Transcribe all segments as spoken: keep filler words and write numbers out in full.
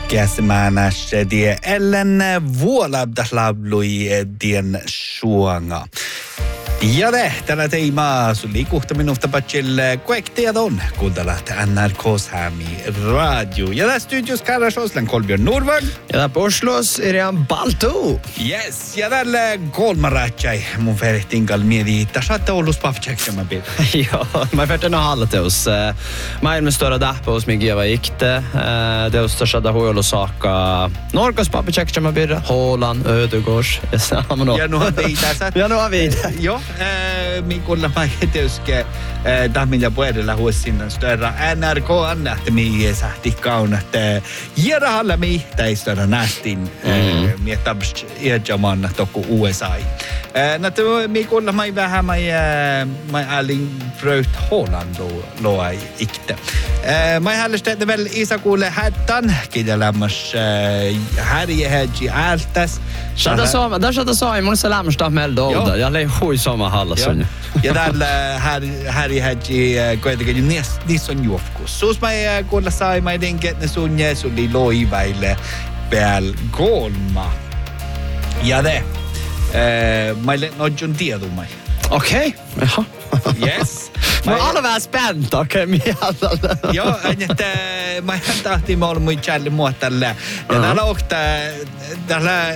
käsmäännäs die ellen vuolabdas lablui dien suonga. Ja det, tällä teemaa suli kuhta minusta patsille kuektiedon kuuntelat N R K:s Hämi radio. Ja där studios kallas Oslan Kolbjörn Norvang. Ja där på Oslos Irian Balto. Yes, ja tällä kolmaratsai mun ferihtingal miedi tasata Oulus pavtseksama bit. Ja, mä färten har alla teos. Maailman stora dappa hos mig giva ikte. Teos tasada huolo saaka Norkas pavtseksama bit. Håland, Ödegårds. Ja nu har vi tässä. Ja nu har vi. Jo. Mi kuulla mä tietysti tahmilla puolella huosinnan störa N R K annahti mi sähti kaunat järahalla mi täistöra nästin mi tabs iäjaman tokku U S A. Näitä mi kuulla mä vähän mä mä alin bröt Holland loai ikte. Mä hällistä että väl isa kuule hättan kidelämmas härje häji ältäs. Shada sama, där shada sa i mun salam staf meldo. Jag lei hui sama hallasun. Ja täällä här här i häji kuitenkin niis niis on juofkus. Sus mä kuulla sai mä denket ne sun jäsuli loivaille pääl golma. Ja det. Eh mä nojun tiedu mai. Okej. Jaha. Yes. Mä oon alla vähän spänt, okei, mieltä. Joo, että mä tahtiin mä ollut mun challenge mua tällä. Ja täällä on täällä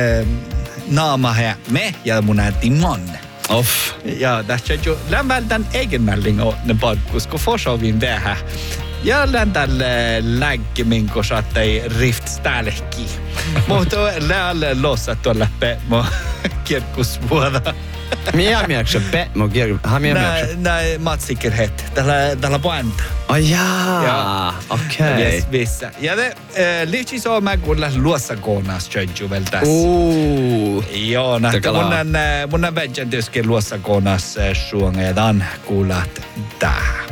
naama me ja mun äiti manne. Off. Ja tässä on jo lämmältän egenmälling on ne pakkus, kun forsovin vähän. Ja läntän läggemin, kun saattei rift stälekki. Mutta läälle lossa tuolla pe mo kirkkusvuoda. Mia miekse pe mo kir ha mia miekse. Nej, matsikkerhet. Tällä tällä poänta. Ai jaa. Okei. Yes, missä. Ja ne liitsi so mä kuulla luossa koonas tjöntju väl tässä. Ooh. Joo, nähtä mun mun vägen työsken luossa koonas suongeedan kuulat tää.